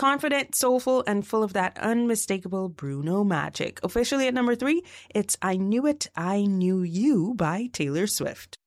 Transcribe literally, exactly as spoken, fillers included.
confident, soulful, and full of that unmistakable Bruno magic. Officially at number three, it's I Knew It, I Knew You by Taylor Swift.